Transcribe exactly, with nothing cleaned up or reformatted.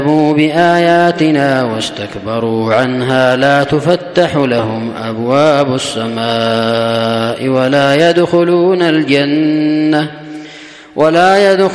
كذبوا بآياتنا واستكبروا عنها لا تفتح لهم أبواب السماء ولا يدخلون الجنة ولا يدخلون